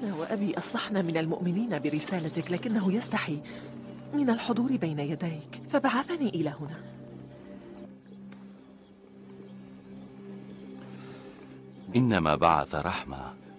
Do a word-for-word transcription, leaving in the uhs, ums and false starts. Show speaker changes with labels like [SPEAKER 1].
[SPEAKER 1] أنا وأبي أصبحنا من المؤمنين برسالتك، لكنه يستحي من الحضور بين يديك فبعثني إلى هنا.
[SPEAKER 2] إنما بعث رحمة